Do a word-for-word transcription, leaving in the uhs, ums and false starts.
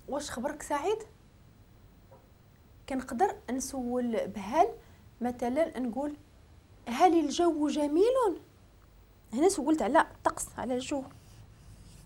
واش خبرك سعيد؟ كنقدر نسول بهال مثلا نقول هل الجو جميل؟ هنا سولت على الطقس على الجو.